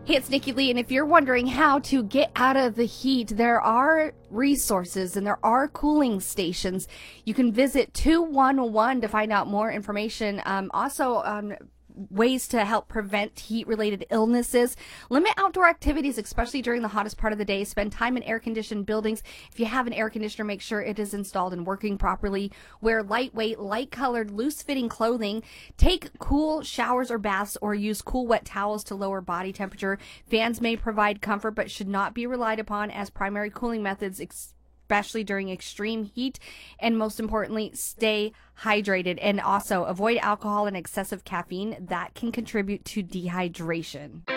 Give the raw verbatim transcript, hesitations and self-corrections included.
Hey, it's Nikki Lee, and if you're wondering how to get out of the heat, there are resources and there are cooling stations. You can visit two one one to find out more information. Um, also on ways to help prevent heat-related illnesses. Limit outdoor activities, especially during the hottest part of the day. Spend time in air-conditioned buildings. If you have an air conditioner, make sure it is installed and working properly. Wear lightweight, light-colored, loose-fitting clothing. Take cool showers or baths, or use cool, wet towels to lower body temperature. Fans may provide comfort, but should not be relied upon as primary cooling methods, especially during extreme heat. And most importantly, stay hydrated, and also avoid alcohol and excessive caffeine that can contribute to dehydration.